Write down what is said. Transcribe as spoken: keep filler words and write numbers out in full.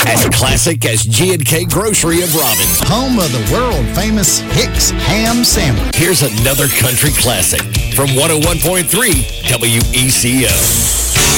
As classic as G and K Grocery of Robbins. Home of the world-famous Hicks Ham Sandwich. Here's another country classic from one oh one point three W E C O.